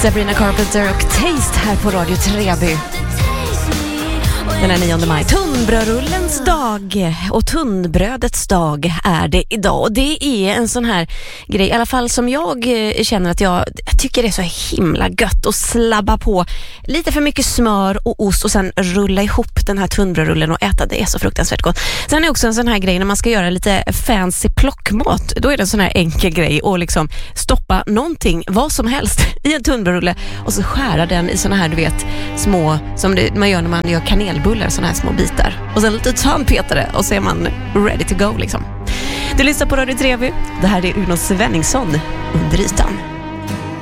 Sabrina Carpenter och Taste här på Radio Treby. Den är 9 maj. Tunnbrödrullens dag och tunnbrödets dag är det idag. Och det är en sån här grej, i alla fall som jag känner att jag tycker det är så himla gött att slabba på lite för mycket smör och ost och sen rulla ihop den här tunnbrödrullen och äta. Det är så fruktansvärt gott. Sen är det också en sån här grej när man ska göra lite fancy plockmat. Då är det en sån här enkel grej att liksom stoppa någonting, vad som helst, i en tunnbrödrulle och så skära den i såna här, du vet, små, som man gör när man gör kanelbullar, såna här små bitar. Och sen lite tandpetare och så är man ready to go liksom. Du lyssnar på Radio Treby. Det här är Uno Svenningsson under ytan.